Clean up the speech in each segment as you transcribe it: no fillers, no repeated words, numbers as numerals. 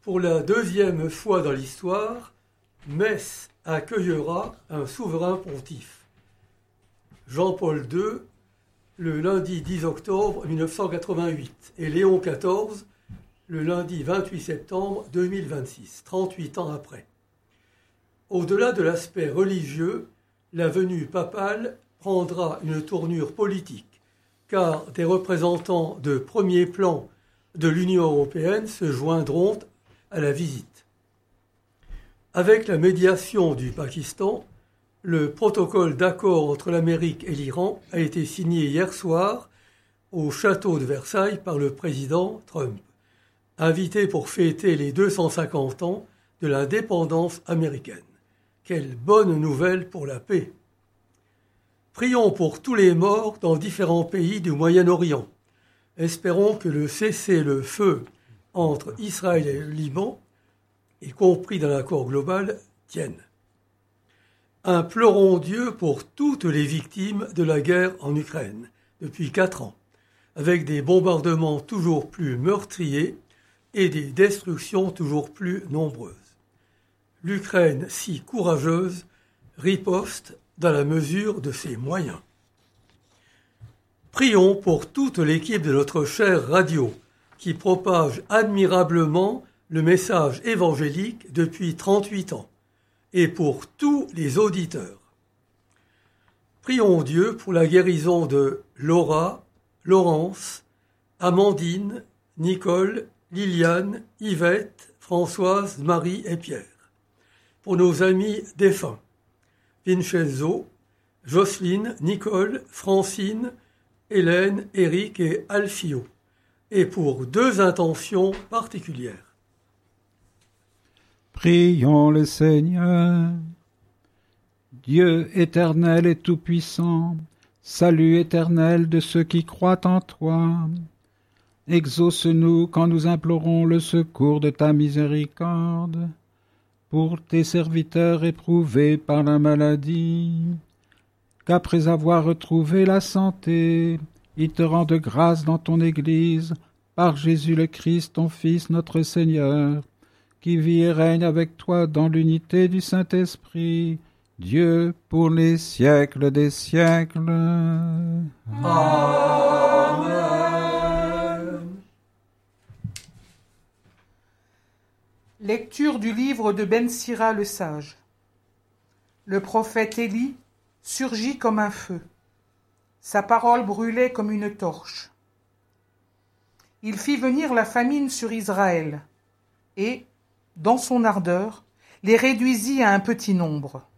Pour la deuxième fois dans l'histoire, Metz accueillera un souverain pontife. Jean-Paul II, le lundi 10 octobre 1988, et Léon XIV, le lundi 28 septembre 2026, 38 ans après. Au-delà de l'aspect religieux, la venue papale prendra une tournure politique, car des représentants de premier plan de l'Union européenne se joindront à la visite. Avec la médiation du Pakistan, le protocole d'accord entre l'Amérique et l'Iran a été signé hier soir au château de Versailles par le président Trump, invité pour fêter les 250 ans de l'indépendance américaine. Quelle bonne nouvelle pour la paix! Prions pour tous les morts dans différents pays du Moyen-Orient. Espérons que le cessez-le-feu entre Israël et le Liban, y compris dans l'accord global, tienne. Implorons Dieu pour toutes les victimes de la guerre en Ukraine depuis 4 ans, avec des bombardements toujours plus meurtriers et des destructions toujours plus nombreuses. L'Ukraine, si courageuse, riposte dans la mesure de ses moyens. Prions pour toute l'équipe de notre chère radio qui propage admirablement le message évangélique depuis 38 ans et pour tous les auditeurs. Prions Dieu pour la guérison de Laura, Laurence, Amandine, Nicole, Liliane, Yvette, Françoise, Marie et Pierre. Pour nos amis défunts, Vincenzo, Jocelyne, Nicole, Francine, Hélène, Éric et Alfio, et pour 2 intentions particulières. Prions le Seigneur. Dieu éternel et tout-puissant, salut éternel de ceux qui croient en toi. Exauce-nous quand nous implorons le secours de ta miséricorde, pour tes serviteurs éprouvés par la maladie, qu'après avoir retrouvé la santé, ils te rendent grâce dans ton Église, par Jésus le Christ, ton Fils, notre Seigneur, qui vit et règne avec toi dans l'unité du Saint-Esprit, Dieu pour les siècles des siècles. Amen. Lecture du livre de Ben Sira le sage. Le prophète Élie surgit comme un feu. Sa parole brûlait comme une torche. Il fit venir la famine sur Israël et, dans son ardeur, les réduisit à un petit nombre.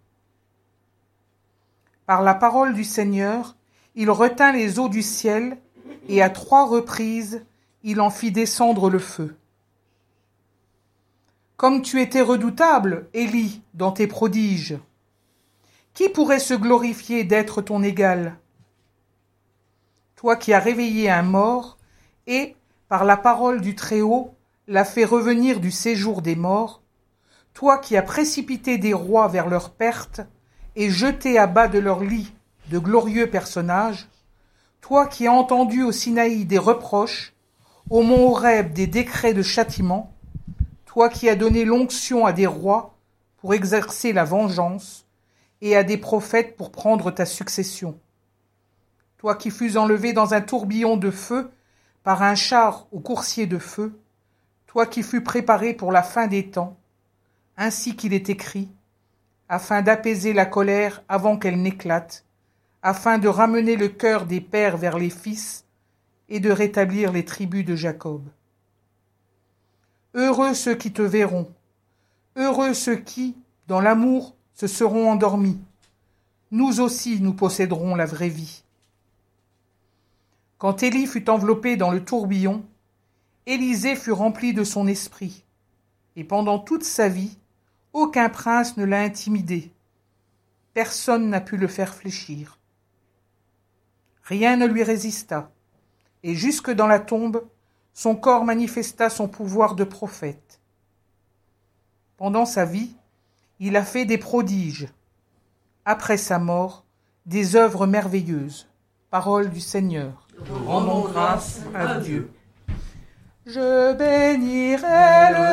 Par la parole du Seigneur, il retint les eaux du ciel et à 3 reprises, il en fit descendre le feu. Comme tu étais redoutable, Élie, dans tes prodiges, qui pourrait se glorifier d'être ton égal? Toi qui as réveillé un mort et, par la parole du Très-Haut, l'as fait revenir du séjour des morts, toi qui as précipité des rois vers leur perte et jeté à bas de leur lit de glorieux personnages, toi qui as entendu au Sinaï des reproches, au mont Horeb des décrets de châtiment, toi qui as donné l'onction à des rois pour exercer la vengeance, et à des prophètes pour prendre ta succession. Toi qui fus enlevé dans un tourbillon de feu par un char au coursier de feu, toi qui fus préparé pour la fin des temps, ainsi qu'il est écrit, afin d'apaiser la colère avant qu'elle n'éclate, afin de ramener le cœur des pères vers les fils et de rétablir les tribus de Jacob. Heureux ceux qui te verront, heureux ceux qui, dans l'amour, se seront endormis. Nous aussi, nous posséderons la vraie vie. Quand Élie fut enveloppé dans le tourbillon, Élisée fut rempli de son esprit, et pendant toute sa vie, aucun prince ne l'a intimidé. Personne n'a pu le faire fléchir. Rien ne lui résista, et jusque dans la tombe, son corps manifesta son pouvoir de prophète. Pendant sa vie, il a fait des prodiges. Après sa mort, des œuvres merveilleuses. Parole du Seigneur. Rendons grâce à Dieu. Je bénirai le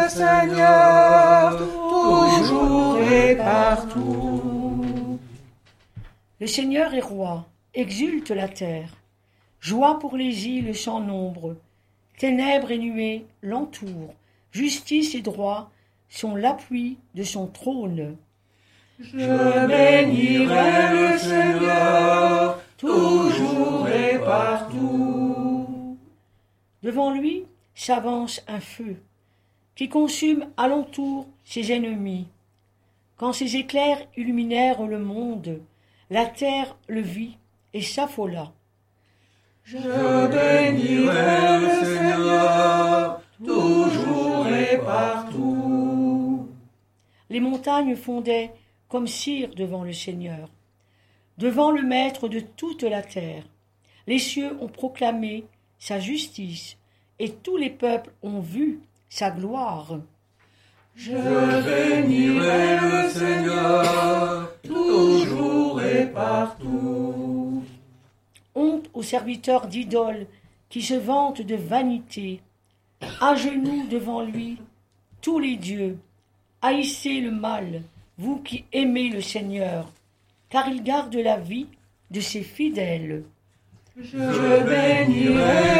le Seigneur, toujours et partout. Le Seigneur est roi, exulte la terre. Joie pour les îles sans nombre. Ténèbres et nuées l'entourent. Justice et droit sont l'appui de son trône. Je bénirai le Seigneur, toujours et partout. Devant lui s'avance un feu qui consume alentour ses ennemis. Quand ses éclairs illuminèrent le monde, la terre le vit et s'affola. Je bénirai le Seigneur, toujours et partout. Les montagnes fondaient comme cire devant le Seigneur, devant le Maître de toute la terre. Les cieux ont proclamé sa justice, et tous les peuples ont vu sa gloire. Je bénirai le Seigneur, toujours et partout. Honte aux serviteurs d'idoles qui se vantent de vanité. À genoux devant lui, tous les dieux, haïssez le mal, vous qui aimez le Seigneur, car il garde la vie de ses fidèles. Je bénirai